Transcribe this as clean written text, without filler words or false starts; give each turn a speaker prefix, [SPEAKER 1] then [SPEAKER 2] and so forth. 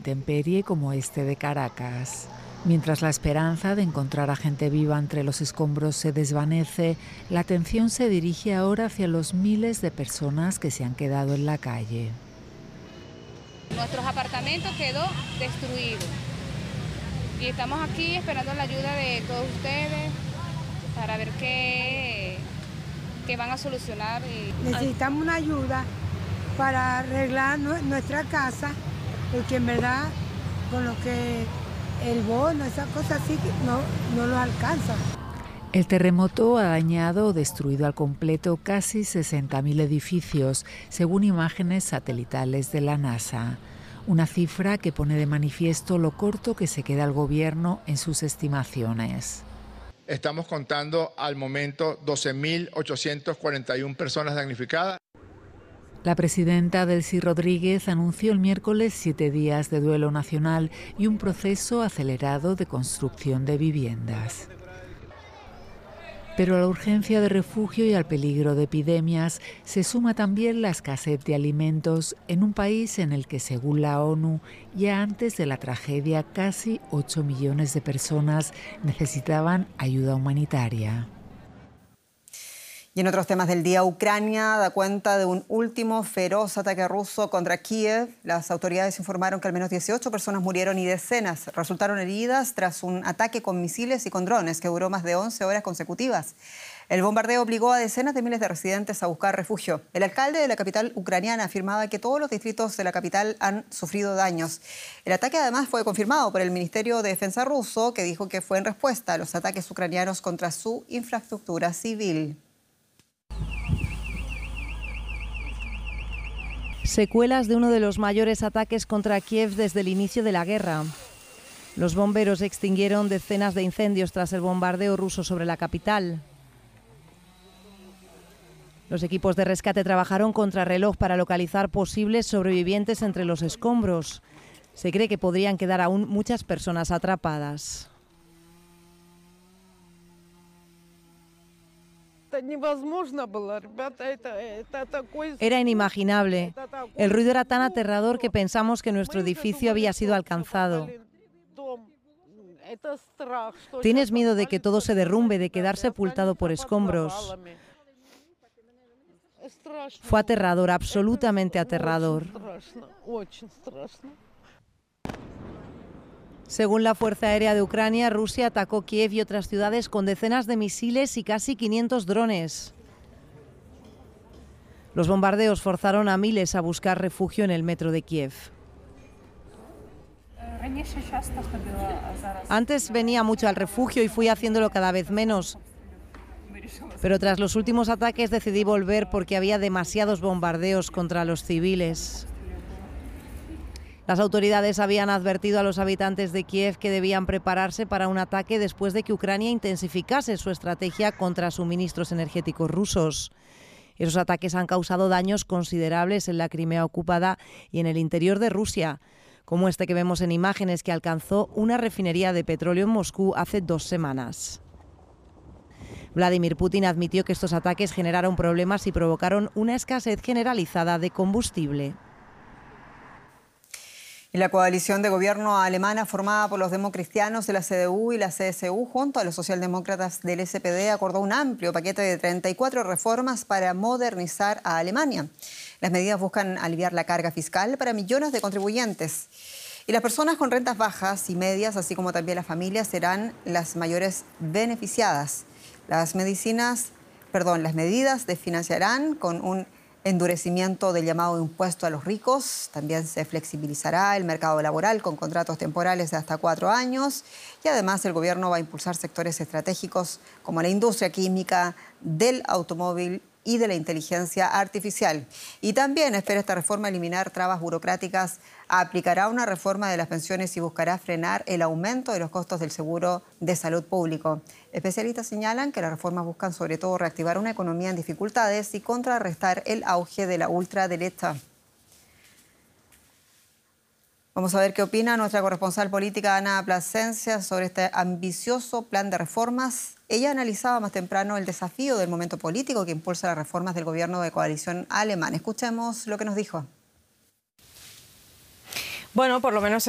[SPEAKER 1] intemperie como este de Caracas. Mientras la esperanza de encontrar a gente viva entre los escombros se desvanece, la atención se dirige ahora hacia los miles de personas que se han quedado en la calle.
[SPEAKER 2] Nuestros apartamentos quedó destruidos y estamos aquí esperando la ayuda de todos ustedes para ver qué van a solucionar.
[SPEAKER 3] Necesitamos una ayuda para arreglar nuestra casa, porque en verdad con lo que el bono, esas cosas así, no lo alcanza.
[SPEAKER 1] El terremoto ha dañado o destruido al completo casi 60.000 edificios, según imágenes satelitales de la NASA. Una cifra que pone de manifiesto lo corto que se queda el gobierno en sus estimaciones.
[SPEAKER 4] Estamos contando al momento 12.841 personas damnificadas.
[SPEAKER 1] La presidenta Delcy Rodríguez anunció el miércoles 7 días de duelo nacional y un proceso acelerado de construcción de viviendas. Pero a la urgencia de refugio y al peligro de epidemias se suma también la escasez de alimentos en un país en el que, según la ONU, ya antes de la tragedia casi 8 millones de personas necesitaban ayuda humanitaria.
[SPEAKER 5] Y en otros temas del día, Ucrania da cuenta de un último feroz ataque ruso contra Kiev. Las autoridades informaron que al menos 18 personas murieron y decenas resultaron heridas tras un ataque con misiles y con drones que duró más de 11 horas consecutivas. El bombardeo obligó a decenas de miles de residentes a buscar refugio. El alcalde de la capital ucraniana afirmaba que todos los distritos de la capital han sufrido daños. El ataque además fue confirmado por el Ministerio de Defensa ruso, que dijo que fue en respuesta a los ataques ucranianos contra su infraestructura civil.
[SPEAKER 6] Secuelas de uno de los mayores ataques contra Kiev desde el inicio de la guerra. Los bomberos extinguieron decenas de incendios tras el bombardeo ruso sobre la capital. Los equipos de rescate trabajaron contrarreloj para localizar posibles sobrevivientes entre los escombros. Se cree que podrían quedar aún muchas personas atrapadas. Era inimaginable. El ruido era tan aterrador que pensamos que nuestro edificio había sido alcanzado. Tienes miedo de que todo se derrumbe, de quedar sepultado por escombros. Fue aterrador, absolutamente aterrador. Según la Fuerza Aérea de Ucrania, Rusia atacó Kiev y otras ciudades con decenas de misiles y casi 500 drones. Los bombardeos forzaron a miles a buscar refugio en el metro de Kiev. Antes venía mucho al refugio y fui haciéndolo cada vez menos. Pero tras los últimos ataques decidí volver porque había demasiados bombardeos contra los civiles. Las autoridades habían advertido a los habitantes de Kiev que debían prepararse para un ataque después de que Ucrania intensificase su estrategia contra suministros energéticos rusos. Esos ataques han causado daños considerables en la Crimea ocupada y en el interior de Rusia, como este que vemos en imágenes que alcanzó una refinería de petróleo en Moscú hace 2 semanas. Vladimir Putin admitió que estos ataques generaron problemas y provocaron una escasez generalizada de combustible.
[SPEAKER 5] Y la coalición de gobierno alemana formada por los democristianos de la CDU y la CSU junto a los socialdemócratas del SPD acordó un amplio paquete de 34 reformas para modernizar a Alemania. Las medidas buscan aliviar la carga fiscal para millones de contribuyentes. Y las personas con rentas bajas y medias, así como también las familias, serán las mayores beneficiadas. Las medidas desfinanciarán con un endurecimiento del llamado impuesto a los ricos. También se flexibilizará el mercado laboral con contratos temporales de hasta 4 años. Y además el gobierno va a impulsar sectores estratégicos como la industria química, del automóvil y de la inteligencia artificial. Y también espera esta reforma eliminar trabas burocráticas, aplicará una reforma de las pensiones y buscará frenar el aumento de los costos del seguro de salud público. Especialistas señalan que las reformas buscan sobre todo reactivar una economía en dificultades y contrarrestar el auge de la ultraderecha. Vamos a ver qué opina nuestra corresponsal política Ana Plasencia sobre este ambicioso plan de reformas. Ella analizaba más temprano el desafío del momento político que impulsa las reformas del gobierno de coalición alemán. Escuchemos lo que nos dijo.
[SPEAKER 7] Bueno, por lo menos